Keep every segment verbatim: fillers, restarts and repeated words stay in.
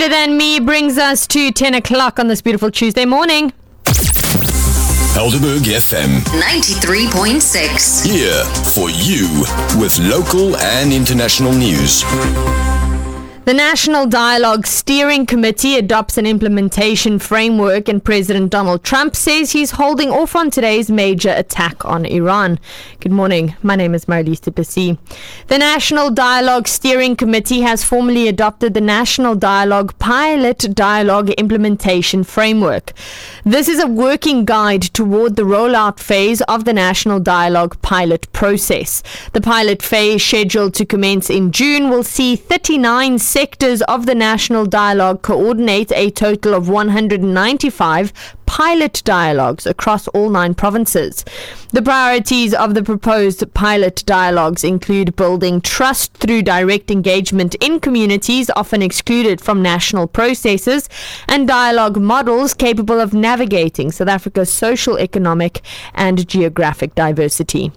Than Me brings us to ten o'clock on this beautiful Tuesday morning. Helderberg F M ninety-three point six. Here for you with local and international news. The National Dialogue Steering Committee adopts an implementation framework, and President Donald Trump says he's holding off on today's major attack on Iran. Good morning. My name is Marlies du Plessis. The National Dialogue Steering Committee has formally adopted the National Dialogue Pilot Dialogue Implementation Framework. This is a working guide toward the rollout phase of the National Dialogue pilot process. The pilot phase, scheduled to commence in June, will see thirty-nine sectors of the National Dialogue coordinate a total of one hundred ninety-five pilot dialogues across all nine provinces. The priorities of the proposed pilot dialogues include building trust through direct engagement in communities often excluded from national processes, and dialogue models capable of navigating South Africa's social, economic and geographic diversity.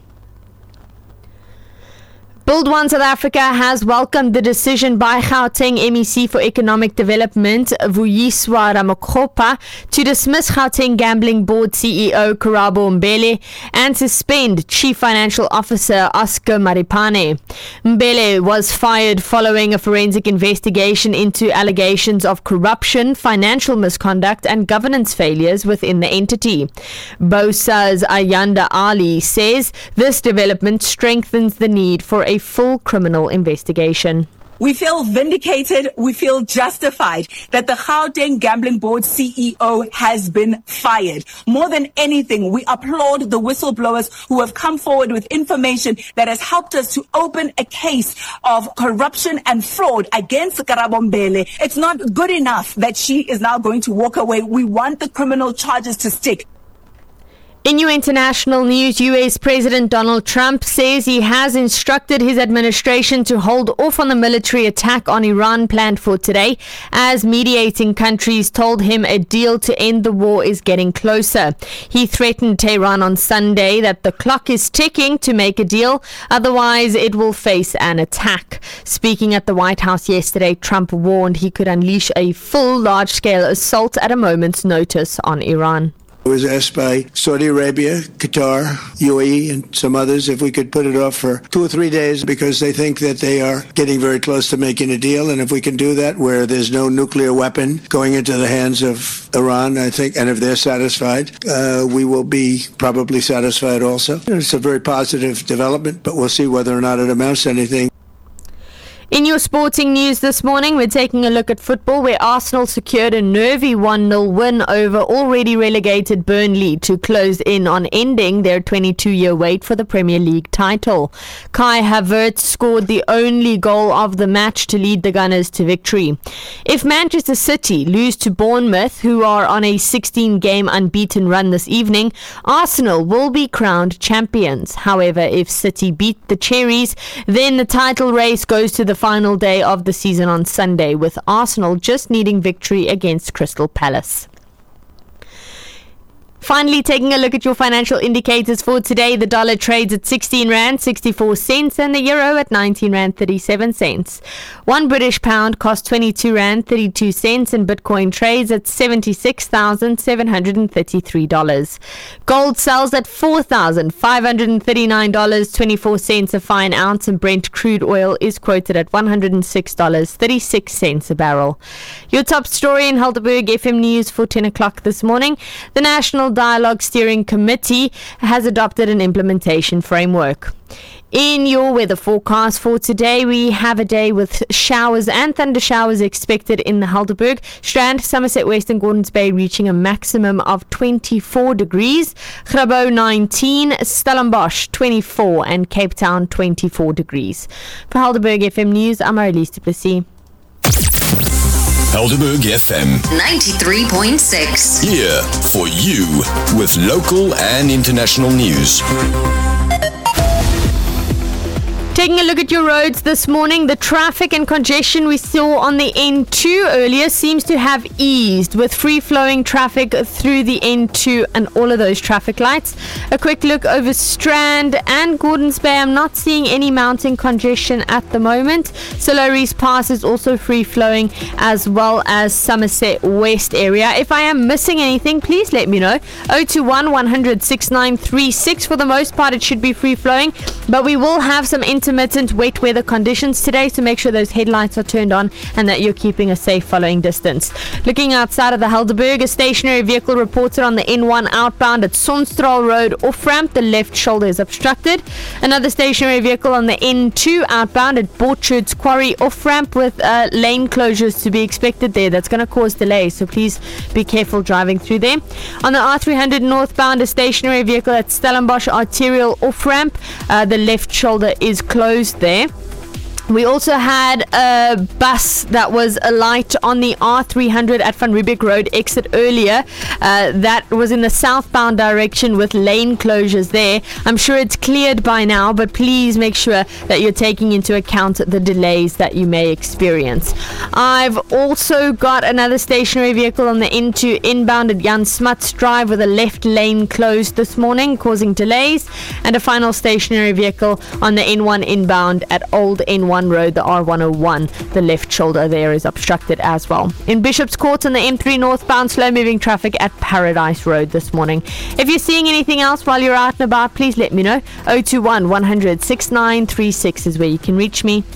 Build One South Africa has welcomed the decision by Gauteng M E C for Economic Development, Vuyiswa Ramakgopa, to dismiss Gauteng Gambling Board C E O Karabo Mbele and suspend Chief Financial Officer Oscar Maripane. Mbele was fired following a forensic investigation into allegations of corruption, financial misconduct and governance failures within the entity. BOSA's Ayanda Ali says this development strengthens the need for a full criminal investigation. We feel vindicated, we feel justified that the Gauteng Gambling Board C E O has been fired. More than anything, we applaud the whistleblowers who have come forward with information that has helped us to open a case of corruption and fraud against Karabo Mbele. It's not good enough that she is now going to walk away. We want the criminal charges to stick. In your international news, U S President Donald Trump says he has instructed his administration to hold off on the military attack on Iran planned for today, as mediating countries told him a deal to end the war is getting closer. He threatened Tehran on Sunday that the clock is ticking to make a deal, otherwise it will face an attack. Speaking at the White House yesterday, Trump warned he could unleash a full large-scale assault at a moment's notice on Iran. I was asked by Saudi Arabia, Qatar, U A E, and some others if we could put it off for two or three days because they think that they are getting very close to making a deal. And if we can do that where there's no nuclear weapon going into the hands of Iran, I think, and if they're satisfied, uh, we will be probably satisfied also. It's a very positive development, but we'll see whether or not it amounts to anything. In your sporting news this morning, we're taking a look at football, where Arsenal secured a nervy one nil win over already relegated Burnley to close in on ending their twenty-two-year wait for the Premier League title. Kai Havertz scored the only goal of the match to lead the Gunners to victory. If Manchester City lose to Bournemouth, who are on a sixteen-game unbeaten run this evening, Arsenal will be crowned champions. However, if City beat the Cherries, then the title race goes to the final day of the season on Sunday, with Arsenal just needing victory against Crystal Palace. Finally, taking a look at your financial indicators for today, the dollar trades at sixteen rand sixty-four cents and the euro at nineteen rand thirty-seven cents. One British pound costs twenty-two rand thirty-two cents and Bitcoin trades at seventy-six thousand seven hundred thirty-three dollars. Gold sells at four thousand five hundred thirty-nine dollars and twenty-four cents a fine ounce, and Brent crude oil is quoted at one hundred six dollars and thirty-six cents a barrel. Your top story in Helderberg F M News for ten o'clock this morning: the National Dialogue Steering Committee has adopted an implementation framework. In your weather forecast for today, we have a day with showers and thunder showers expected in the Helderberg, Strand, Somerset West and Gordons Bay reaching a maximum of twenty-four degrees, Grabo nineteen, Stellenbosch twenty-four and Cape Town twenty-four degrees. For Helderberg F M News, I'm Marlies du Plessis. Helderberg F M ninety-three point six. Here for you with local and international news. Taking a look at your roads this morning, the traffic and congestion we saw on the N two earlier seems to have eased with free-flowing traffic through the N two and all of those traffic lights. A quick look over Strand and Gordons Bay. I'm not seeing any mounting congestion at the moment. Soloris Pass is also free-flowing, as well as Somerset West area. If I am missing anything, please let me know. zero two one, one hundred, sixty-nine thirty-six. For the most part, it should be free-flowing, but we will have some intermittent wet weather conditions today, so make sure those headlights are turned on and that you're keeping a safe following distance. Looking outside of the Helderberg, a stationary vehicle reported on the N one outbound at Sonstraal Road off-ramp. The left shoulder is obstructed. Another stationary vehicle on the N two outbound at Borchard's Quarry off-ramp with uh, lane closures to be expected there. That's going to cause delays, so please be careful driving through there. On the R three hundred northbound, a stationary vehicle at Stellenbosch Arterial off-ramp. Uh, the left shoulder is closed there. We also had a bus that was alight on the R three hundred at Van Riebeeck Road exit earlier. Uh, that was in the southbound direction with lane closures there. I'm sure it's cleared by now, but please make sure that you're taking into account the delays that you may experience. I've also got another stationary vehicle on the N two inbound at Jan Smuts Drive with a left lane closed this morning, causing delays. And a final stationary vehicle on the N one inbound at Old N one Road, the R one oh one. The left shoulder there is obstructed as well. In Bishop's Court on the M three northbound, slow moving traffic at Paradise Road this morning. If you're seeing anything else while you're out and about, please let me know. zero two one, one hundred, sixty-nine thirty-six is where you can reach me.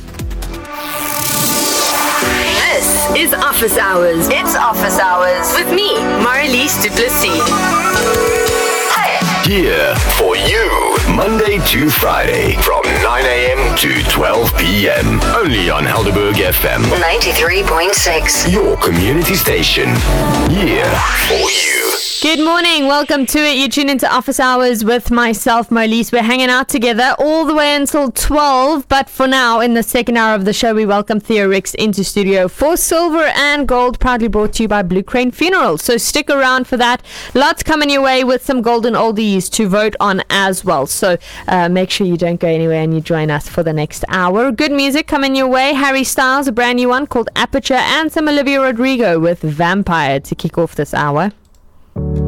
This is Office Hours. It's Office Hours with me, Marlies Du Plessis. Here for you, Monday to Friday, from nine a.m. to twelve p.m. Only on Helderberg F M. ninety-three point six. Your community station. Here for you. Good morning. Welcome to it. You tune into Office Hours with myself, Marlies. We're hanging out together all the way until twelve. But for now, in the second hour of the show, we welcome Theo Ricks into studio for Silver and Gold, proudly brought to you by Blue Crane Funeral. So stick around for that. Lots coming your way with some golden oldies to vote on as well. So uh, make sure you don't go anywhere and you join us for the next hour. Good music coming your way. Harry Styles, a brand new one called Aperture, and some Olivia Rodrigo with Vampire to kick off this hour.